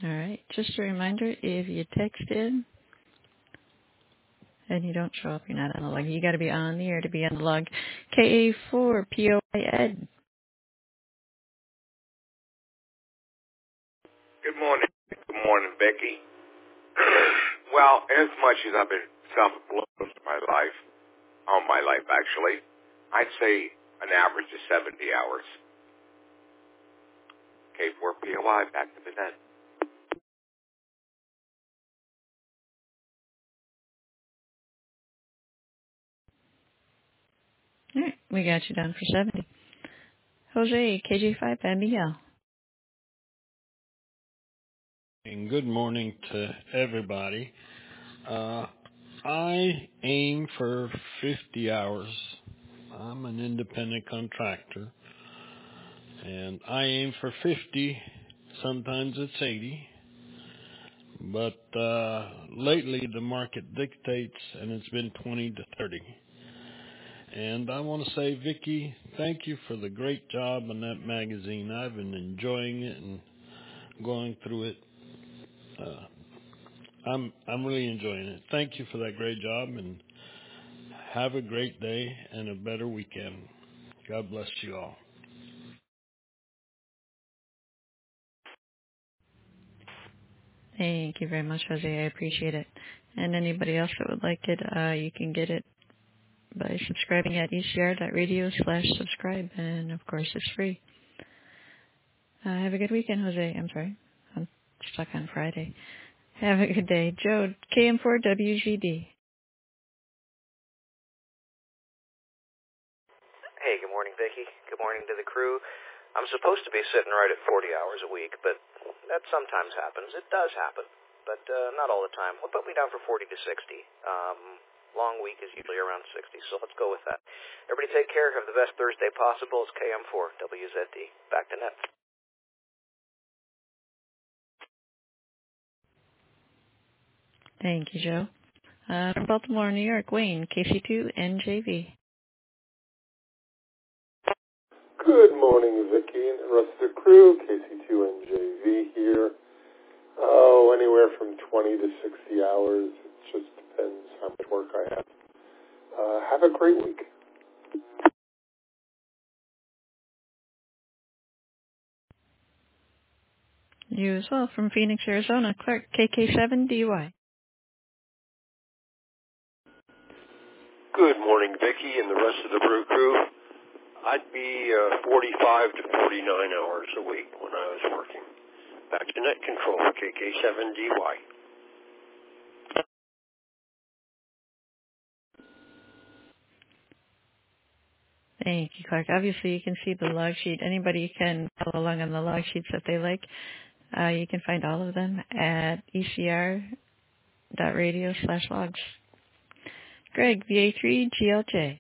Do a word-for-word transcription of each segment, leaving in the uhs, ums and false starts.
All right. Just a reminder, if you text in and you don't show up, you're not on the log. You got to be on the air to be on the log. K A four P O I Ed. Good morning. Good morning, Becky. Well, as much as I've been self-employed my life, all my life actually, I'd say an average of seventy hours. K four P O I, back to the net. All right. We got you down for seventy. Jose, K J five M E L. And good morning to everybody. Uh, I aim for fifty hours. I'm an independent contractor, and I aim for fifty. Sometimes it's eighty. But uh, lately the market dictates, and it's been twenty to thirty. And I want to say, Vicki, thank you for the great job on that magazine. I've been enjoying it and going through it. Uh, I'm I'm really enjoying it. Thank you for that great job, and have a great day and a better weekend. God bless you all. Thank you very much, Jose. I appreciate it. And anybody else that would like it, uh, you can get it by subscribing at E C R dot radio slash subscribe. And, of course, it's free. Uh, have a good weekend, Jose. I'm sorry. I'm stuck on Friday. Have a good day. Joe, K M four W G D. Hey, good morning, Vicki. Good morning to the crew. I'm supposed to be sitting right at forty hours a week, but that sometimes happens. It does happen, but uh, not all the time. We'll put me down for forty to sixty. Um, long week is usually around sixty, so let's go with that. Everybody take care. Have the best Thursday possible. It's K M four W Z D. Back to net. Thank you, Joe. Uh, from Baltimore, New York, Wayne, K C two N J V. Good morning, Vicki and the rest of the crew. K C two N J V here. Oh, anywhere from twenty to sixty hours. It just depends how much work I have. Uh, have a great week. You as well, from Phoenix, Arizona, Clark, K K seven D Y. Good morning, Vicki and the rest of the Brew Crew. I'd be uh, forty-five to forty-nine hours a week when I was working. Back to net control, K K seven D Y. Thank you, Clark. Obviously, you can see the log sheet. Anybody can follow along on the log sheets if they like. Uh, you can find all of them at E C R dot radio slash logs. Greg, V A three G L J.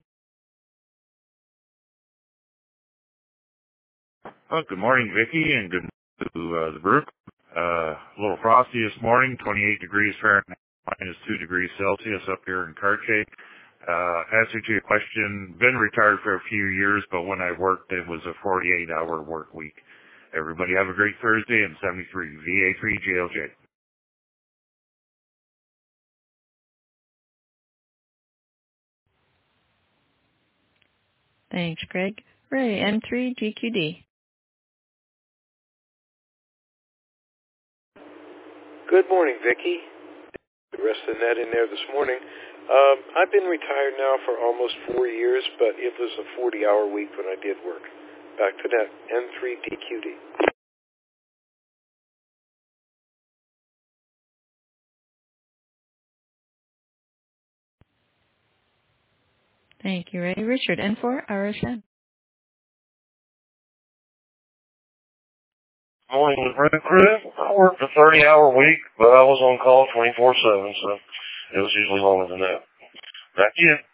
Well, good morning, Vicki, and good morning to uh, the group. Uh, a little frosty this morning, twenty-eight degrees Fahrenheit, minus two degrees Celsius up here in Cartier. Uh, answer to your question, been retired for a few years, but when I worked, it was a forty-eight hour work week. Everybody have a great Thursday, and seventy-three, V A three G L J. Thanks, Greg. Ray, M three G Q D. Good morning, Vicki. The rest of the net in there this morning. Um, I've been retired now for almost four years, but it was a forty hour week when I did work. Back to net, N three D Q D. Thank you, Ray. Richard, N four R S N. Morning, Brew Crew. I worked a thirty hour week, but I was on call twenty-four seven, so it was usually longer than that. Back to you.